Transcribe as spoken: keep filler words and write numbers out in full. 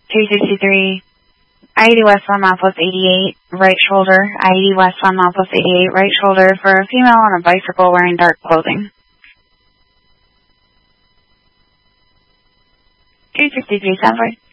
two sixty-three, I eighty westbound Southwest eighty-eight, right shoulder, I eighty westbound Southwest eighty-eight, right shoulder for a female on a bicycle wearing dark clothing. two sixty-three, sounds right.